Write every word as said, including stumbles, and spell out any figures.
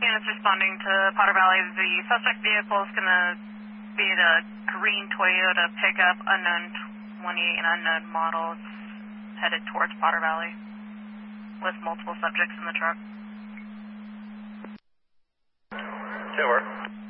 units responding to Potter Valley. The suspect vehicle is going to be the green Toyota pickup, unknown twenty-eight and unknown model. It's headed towards Potter Valley with multiple subjects in the truck. Over.